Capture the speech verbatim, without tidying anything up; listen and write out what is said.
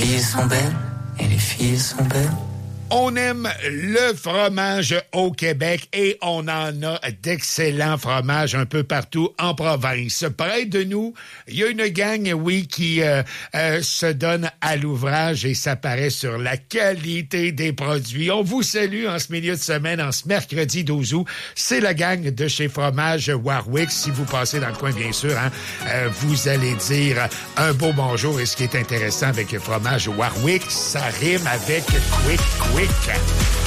filles sont belles et les filles sont belles. On aime le fromage au Québec et on en a d'excellents fromages un peu partout en province. Près de nous, il y a une gang, oui, qui euh, euh, se donne à l'ouvrage et ça paraît sur la qualité des produits. On vous salue en ce milieu de semaine, en ce mercredi douze août. C'est la gang de chez Fromage Warwick. Si vous passez dans le coin, bien sûr, hein, euh, vous allez dire un beau bonjour. Et ce qui est intéressant avec Fromage Warwick, ça rime avec quick, quick.